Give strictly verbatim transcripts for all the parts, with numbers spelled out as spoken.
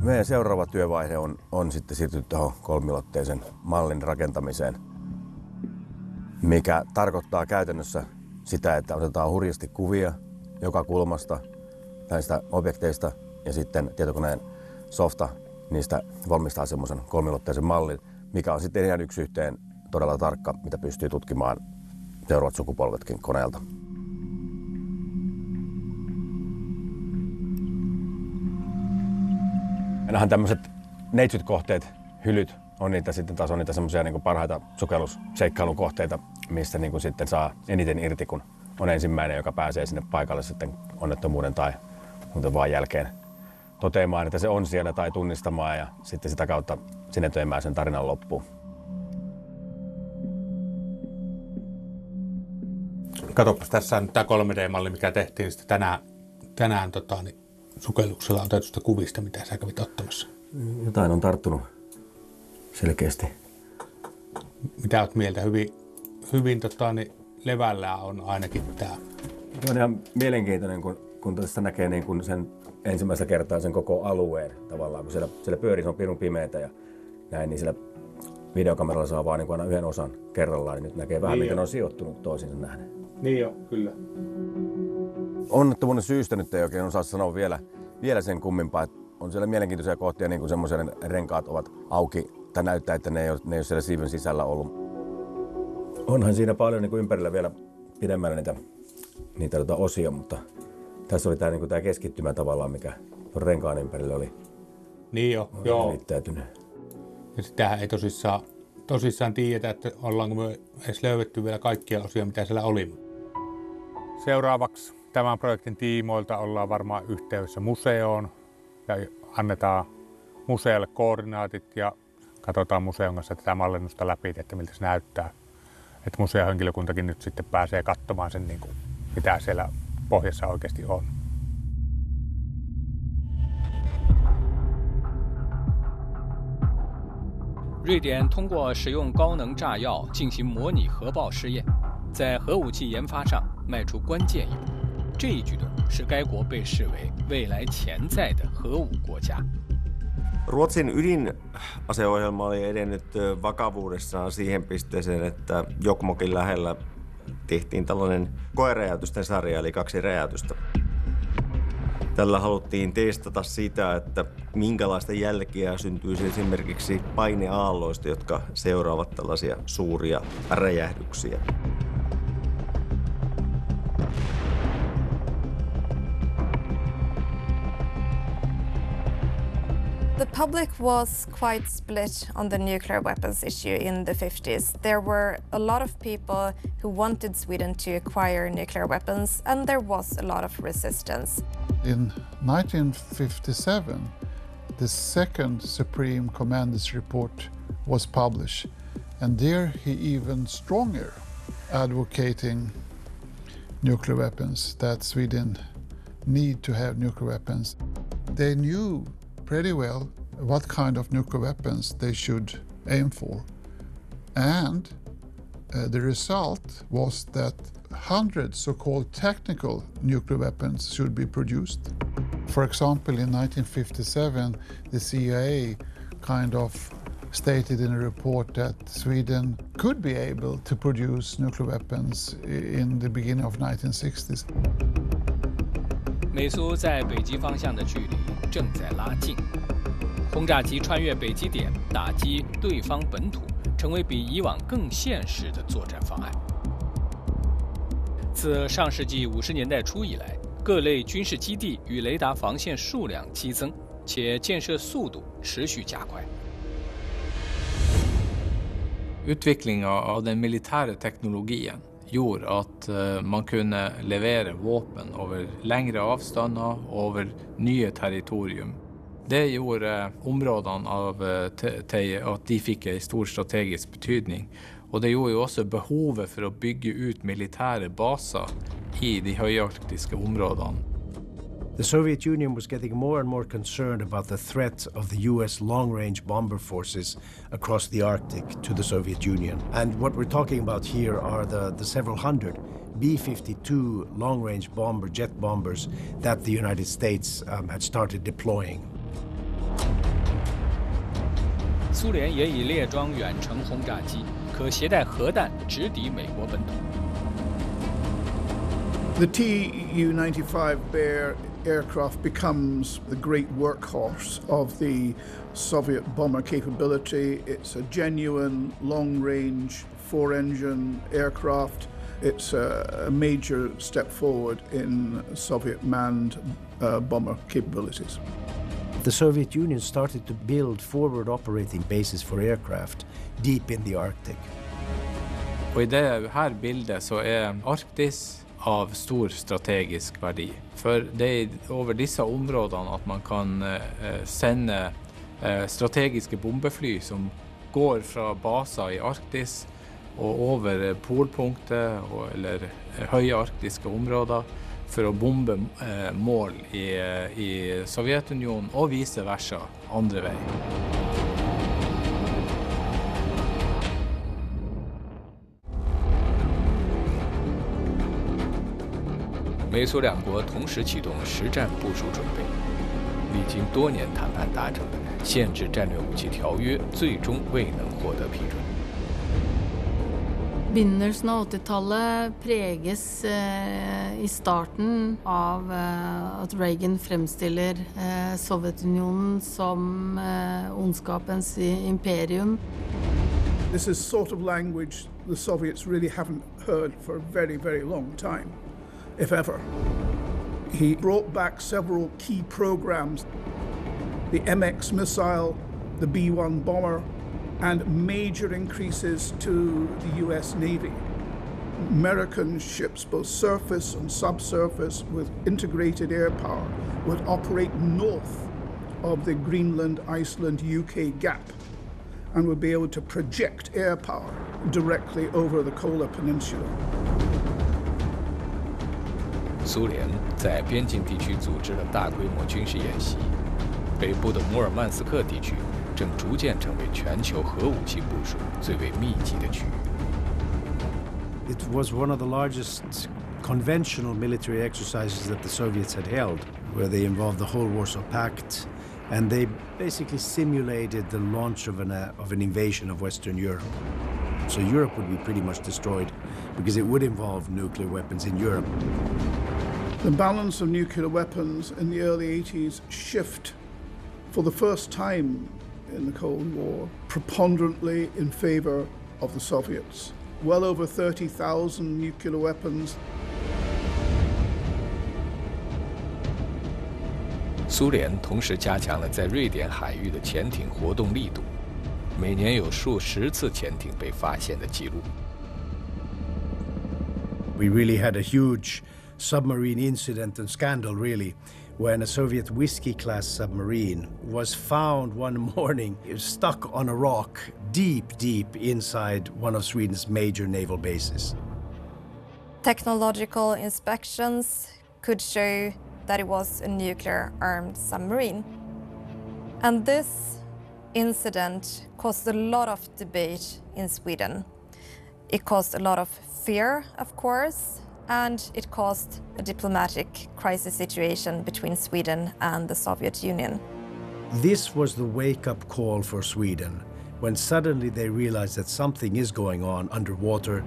Meidän seuraava työvaihe on, on sitten siirtynyt tuohon kolmiulotteisen mallin rakentamiseen, mikä tarkoittaa käytännössä sitä, että otetaan hurjasti kuvia joka kulmasta näistä objekteista ja sitten tietokoneen softa niistä valmistaa semmoisen kolmiulotteisen mallin, mikä on sitten ihan yksi yhteen todella tarkka, mitä pystyy tutkimaan seuraavat sukupolvetkin koneelta. Ainahan tämmöiset neitsyt-kohteet, hylyt, on niitä sitten taas on niitä semmoisia niin kuin parhaita sukellusseikkailukohteita, mistä niin kuin sitten saa eniten irti, kun on ensimmäinen, joka pääsee sinne paikalle sitten onnettomuuden tai muuten vaan jälkeen toteamaan, että se on siellä tai tunnistamaan ja sitten sitä kautta sinetöimään sen tarinan loppuun. Katsopas, tässä on nyt tämä kolme D-malli, mikä tehtiin sitten tänään, tänään tota, niin sukelluksella otetusta kuvista, mitä sä kävit ottamassa. Jotain on tarttunut selkeästi. Mitä oot mieltä? Hyvin, hyvin tota, niin levällään on ainakin tämä. Se on ihan mielenkiintoinen, kun, kun tässä näkee niin kun sen ensimmäistä kertaa sen koko alueen tavallaan. Kun siellä, siellä pyörii, se on pirun pimeätä ja näin, niin siellä videokameralla saa vaan niin aina yhden osan kerrallaan. Niin nyt näkee vähän, niin miten jo on sijoittunut toisiinsa nähden. Niin jo, kyllä. Onnettomuuden syystä nyt ei oikein osaa sanoa vielä, vielä sen kummimpaa. Että on siellä mielenkiintoisia kohtia, niin kuin semmoisia renkaat ovat auki. Tai näyttää, että ne ei ole, ne ei ole siellä siiven sisällä ollut. Onhan siinä paljon niin kuin ympärillä vielä pidemmällä niitä, niitä tuota osia, mutta tässä oli tämä, niin kuin tämä keskittymä tavallaan, mikä tuon renkaan ympärillä oli. Niin jo, joo. Liittäytynyt. Ja sitähän ei tosissaan, tosissaan tiedetä, että ollaanko me edes löydetty vielä kaikkia osia, mitä siellä oli. Seuraavaksi tämän projektin tiimoilta ollaan varmaan yhteydessä museoon ja annetaan museolle koordinaatit ja katsotaan museon kanssa tätä mallinnusta läpi, että miltä se näyttää. Että museohenkilökuntakin nyt sitten pääsee katsomaan sen, niin kuin, mitä siellä pohjassa oikeasti on. 瑞典通过使用高能炸药进行模拟核爆试验，在核武器研发上迈出关键一步。这一举动使该国被视为未来潜在的核武国家。 Ruotsin ydinaseohjelma oli edennyt vakavuudessaan siihen pisteeseen, että Jokkmokin lähellä tehtiin tällainen koeräjäytysten sarja, eli kaksi räjäytystä. Tällä haluttiin testata sitä, että minkälaista jälkeä syntyisi esimerkiksi paineaalloista, jotka seuraavat tällaisia suuria räjähdyksiä. The public was quite split on the nuclear weapons issue in the fifties. There were a lot of people who wanted Sweden to acquire nuclear weapons, and there was a lot of resistance. In nineteen fifty-seven, the second Supreme Commander's report was published, and there he even stronger advocating nuclear weapons, that Sweden need to have nuclear weapons. They knew pretty well what kind of nuclear weapons they should aim for. And uh, the result was that hundreds so-called technical nuclear weapons should be produced. For example, in nineteen fifty-seven, the C I A kind of stated in a report that Sweden could be able to produce nuclear weapons in the beginning of nineteen sixties. 美苏在北极方向的距离正在拉近，轰炸机穿越北极点打击对方本土，成为比以往更现实的作战方案。自上世纪五十年代初以来，各类军事基地与雷达防线数量激增，且建设速度持续加快。 Utviklingen av den militära teknologien gjorde att man kunde leverera vapen över längre avstånd och över nya territorium. Det gjorde områdena av att de fick en stor strategisk betydning. Och det gjorde ju också behovet för att bygga ut militära baser i de höjarktiska områdena. The Soviet Union was getting more and more concerned about the threat of the U S long-range bomber forces across the Arctic to the Soviet Union. And what we're talking about here are the, the several hundred B fifty-two long-range bomber jet bombers that the United States um, had started deploying. 苏联也已列装远程轰炸机，可携带核弹直抵美国本土。 The T U ninety-five Bear aircraft becomes the great workhorse of the Soviet bomber capability. It's a genuine long-range four-engine aircraft. It's a, a major step forward in Soviet manned uh, bomber capabilities. The Soviet Union started to build forward operating bases for aircraft deep in the Arctic. Og i det her bildet så er Arktis av stor strategisk verdi. For det er over disse områdene at man kan eh, sende eh, strategiske bombefly som går fra baser i Arktis og over polpunktet og, eller høye arktiske områder for å bombe eh, mål i, i Sovjetunionen og vice versa andre vei. 美苏两国同时启动实战部署准备，历经多年谈判达成的限制战略武器条約最終未能獲得批准。 Begynnelsen av åttitallet preges eh, i starten av eh, at Reagan fremstiller eh, Sovjetunionen som eh, ondskapens imperium. This is sort of language the Soviets really haven't heard for a very, very long time, if ever. He brought back several key programs, the M X missile, the B one bomber, and major increases to the U S Navy. American ships, both surface and subsurface, with integrated air power, would operate north of the Greenland, Iceland, U K gap and would be able to project air power directly over the Kola Peninsula. 苏联在边境地区组织了大规模军事演习，北部的摩尔曼斯克地区正逐渐成为全球核武器部署最为密集的区域。 It was one of the largest conventional military exercises that the Soviets had held, where they involved the whole Warsaw Pact, and they basically simulated the launch of an, uh, of an invasion of Western Europe. So Europe would be pretty much destroyed because it would involve nuclear weapons in Europe. The balance of nuclear weapons in the early eighties shift for the first time in the Cold War preponderantly in favor of the Soviets. Well over thirty thousand nuclear weapons. 苏联同时加强了在瑞典海域的潜艇活动力度，每年有数十次潜艇被发现的记录。 We really had a huge submarine incident and scandal, really, when a Soviet Whiskey-class submarine was found one morning stuck on a rock deep, deep inside one of Sweden's major naval bases. Technological inspections could show that it was a nuclear-armed submarine. And this incident caused a lot of debate in Sweden. It caused a lot of fear, of course, and it caused a diplomatic crisis situation between Sweden and the Soviet Union. This was the wake-up call for Sweden, when suddenly they realized that something is going on underwater.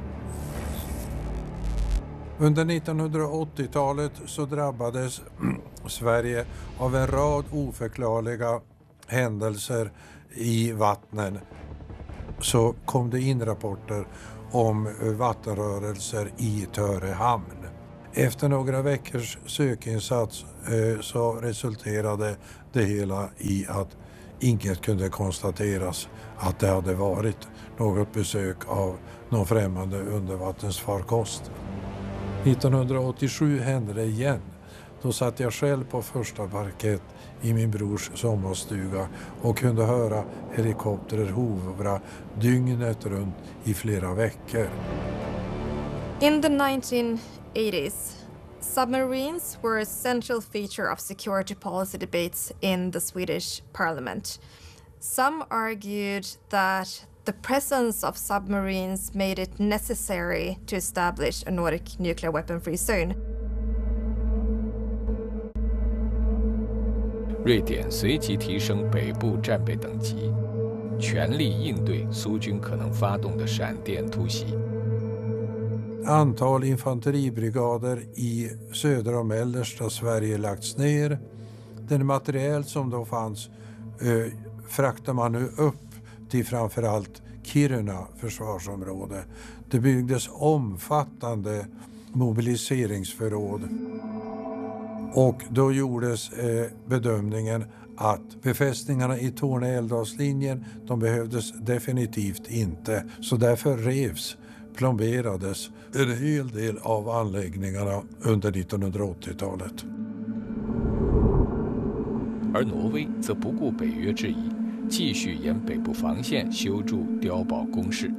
Under nittonhundraåttiotalet så drabbades Sverige av en rad oförklarliga händelser i vattnen. Så kom det in rapporter om vattenrörelser i Töre hamn. Efter några veckors sökinsats eh, så resulterade det hela i att inget kunde konstateras att det hade varit något besök av någon främmande undervattensfarkost. nittonhundraåttiosju hände det igen. Då satt jag själv på första parkett i min brors sommarstuga och kunde höra helikopterer hovra dygnet runt i flera veckor. In the nineteen eighties, submarines were a central feature of security policy debates in the Swedish parliament. Some argued that the presence of submarines made it necessary to establish a Nordic nuclear weapon-free zone. 瑞典随即提升北部战备等级，全力应对苏军可能发动的闪电突袭。 Antal infanteribrigader i södra och mellersta Sverige lagts ner. Den materiel som då fanns eh, fraktar man nu upp till framförallt Kiruna försvarsområde. Det byggdes omfattande mobiliseringsförråd. Och då gjordes eh, bedömningen att befästningarna i Torne-Älvdalslinjen, de behövdes definitivt inte. Så därför revs, plomberades en hel del av anläggningarna under nittonhundraåttiotalet. 而挪威则不顾北约质疑，继续沿北部防线修筑碉堡工事。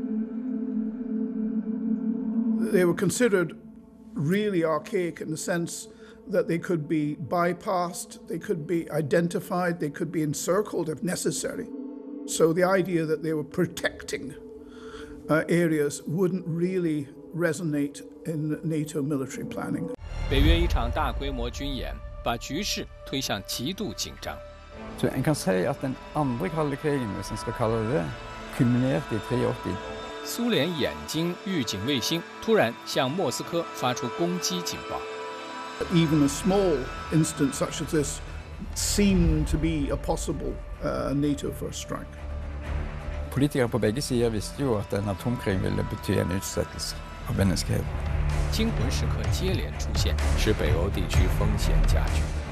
They were considered really archaic in the sense that they could be bypassed, they could be identified, they could be encircled if necessary. So the idea that they were protecting uh, areas wouldn't really resonate in NATO military planning. 北约一场大规模军演把局势推向极度紧张。 Så en kan säga att den andra kalla krigen, hvis en ska kalla det det, kulminerade i åttiotre. 苏联眼睛预警卫星突然向莫斯科发出攻击警报。 Even a small instance such as this seemed to be a possible uh, NATO first strike. Politikere på begge sider visste jo at en atomkrig ville bety en utsettelse av menneskeheten. 惊魂时刻接连出现，使北欧地区风险加剧。